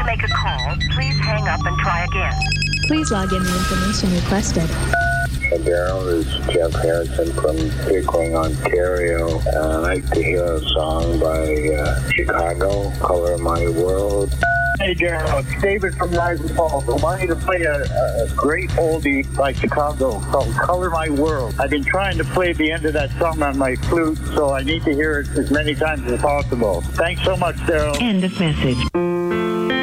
make a call, please hang up and try again. Please log in the information requested. Hey, Daryl, this is Jeff Harrison from Pickering, Ontario. I'd like to hear a song by Chicago, Color My World. Hey, Daryl, it's David from Niagara Falls. I want you to play a great oldie by Chicago called Color My World. I've been trying to play the end of that song on my flute, so I need to hear it as many times as possible. Thanks so much, Daryl. End of message.